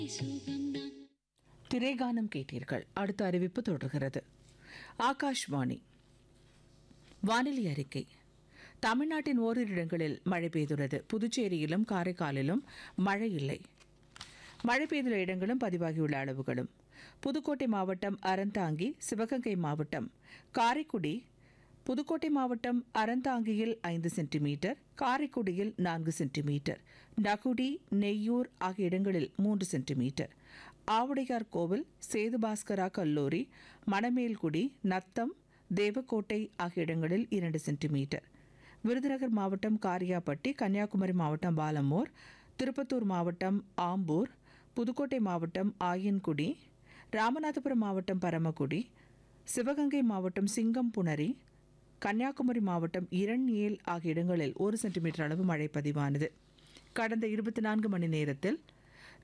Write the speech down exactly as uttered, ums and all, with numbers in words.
திரைகானம் கேட்டீர்கள். அடுத்த அறிவிப்பு தொடர்கிறது. ஆகாஷ்வாணி வானிலை அறிக்கை. தமிழ்நாட்டின் ஓரிரு இடங்களில் மழை பெய்துள்ளது. புதுச்சேரியிலும் காரைக்காலிலும் மழை இல்லை. மழை பெய்துள்ள இடங்களும் பதிவாகியுள்ள அளவுகளும்: புதுக்கோட்டை மாவட்டம் அறந்தாங்கி, சிவகங்கை மாவட்டம் காரைக்குடி, புதுக்கோட்டை மாவட்டம் அறந்தாங்கியில் ஐந்து சென்டிமீட்டர், காரைக்குடியில் நான்கு சென்டிமீட்டர், நகுடி, நெய்யூர் ஆகிய இடங்களில் மூன்று சென்டிமீட்டர், ஆவுடையார் கோவில், சேதுபாஸ்கரா கல்லூரி, மணமேல்குடி, நத்தம், தேவக்கோட்டை ஆகிய இடங்களில் இரண்டு சென்டிமீட்டர், விருதுநகர் மாவட்டம் காரியாபட்டி, கன்னியாகுமரி மாவட்டம் பாலமூர், திருப்பத்தூர் மாவட்டம் ஆம்பூர், புதுக்கோட்டை மாவட்டம் ஆயன்குடி, ராமநாதபுரம் மாவட்டம் பரமக்குடி, சிவகங்கை மாவட்டம் சிங்கம்புணரி, கன்னியாகுமரி மாவட்டம் இரண்யேல் ஆகிய இடங்களில் ஒரு சென்டிமீட்டர் அளவு மழை பதிவானது. கடந்த இருபத்தி நான்கு மணி நேரத்தில்